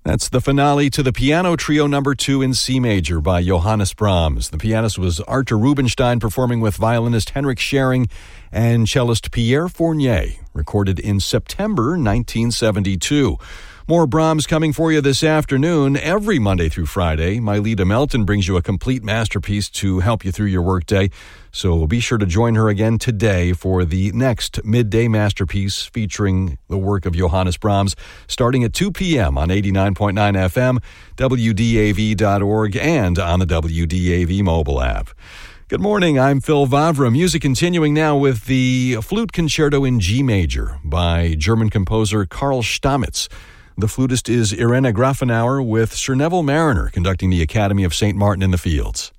That's the finale to the Piano Trio No. 2 in C major by Johannes Brahms. The pianist was Arthur Rubinstein, performing with violinist Henrik Schering and cellist Pierre Fournier, recorded in September 1972. More Brahms coming for you this afternoon. Every Monday through Friday, Myleta Melton brings you a complete masterpiece to help you through your workday. So be sure to join her again today for the next midday masterpiece featuring the work of Johannes Brahms, starting at 2 p.m. on 89.9 FM, WDAV.org, and on the WDAV mobile app. Good morning, I'm Phil Vavra. Music continuing now with the Flute Concerto in G major by German composer Karl Stamitz. The flutist is Irena Grafenauer with Sir Neville Mariner conducting the Academy of St. Martin in the Fields.